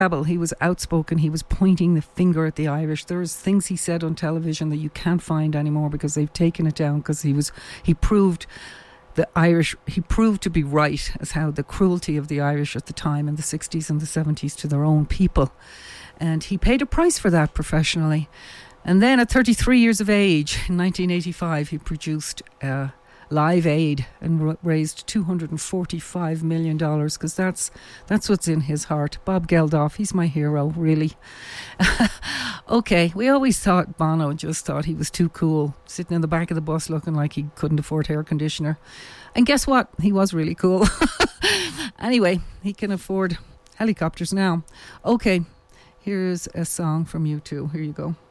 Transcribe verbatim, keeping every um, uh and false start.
rebel. He was outspoken. He was pointing the finger at the Irish. There's things he said on television that you can't find anymore because they've taken it down, because he was he proved the Irish, he proved to be right as how the cruelty of the Irish at the time in the sixties and the seventies to their own people. And he paid a price for that professionally. And then at thirty-three years of age, in nineteen eighty-five, he produced uh, Live Aid and r- raised two hundred forty-five million dollars, because that's that's what's in his heart. Bob Geldof, he's my hero, really. Okay, we always thought Bono just thought he was too cool, sitting in the back of the bus looking like he couldn't afford air conditioner. And guess what? He was really cool. Anyway, he can afford helicopters now. Okay, here's a song from U two. Here you go.